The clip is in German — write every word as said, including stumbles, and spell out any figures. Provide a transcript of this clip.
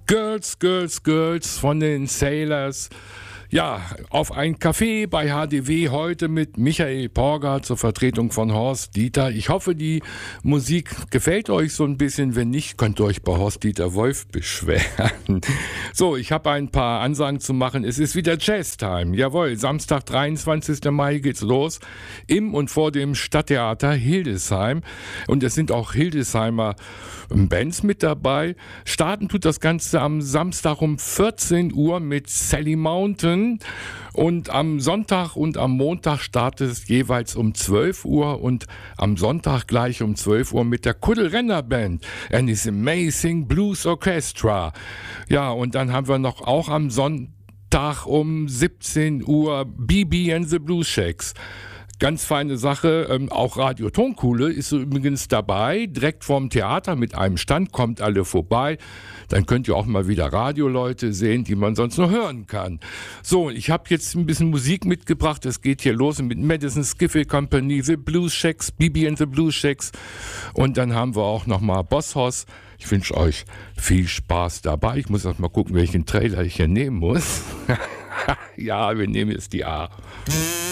Girls, Girls, Girls von den Sailors. Ja, auf ein Café bei H D W heute mit Michael Porger zur Vertretung von Horst Dieter. Ich hoffe, die Musik gefällt euch so ein bisschen. Wenn nicht, könnt ihr euch bei Horst Dieter Wolf beschweren. So, ich habe ein paar Ansagen zu machen. Es ist wieder Jazztime. Jawohl, Samstag, dreiundzwanzigsten Mai geht's los im und vor dem Stadttheater Hildesheim. Und es sind auch Hildesheimer Bands mit dabei. Starten tut das Ganze am Samstag um vierzehn Uhr mit Sally Mountain. Und am Sonntag und am Montag startet es jeweils um zwölf Uhr und am Sonntag gleich um zwölf Uhr mit der Kuddelrenner Band and his Amazing Blues Orchestra. Ja, und dann haben wir noch auch am Sonntag um siebzehn Uhr B B and the Blues Shakes. Ganz feine Sache, ähm, auch Radio Tonkuhle ist so übrigens dabei, direkt vorm Theater mit einem Stand, kommt alle vorbei. Dann könnt ihr auch mal wieder Radioleute sehen, die man sonst nur hören kann. So, ich habe jetzt ein bisschen Musik mitgebracht. Es geht hier los mit Madison Skiffle Company, The Blues Shacks, B B and the Blues Shacks. Und dann haben wir auch nochmal Boss Hoss. Ich wünsche euch viel Spaß dabei. Ich muss erst mal gucken, welchen Trailer ich hier nehmen muss. Ja, wir nehmen jetzt die A.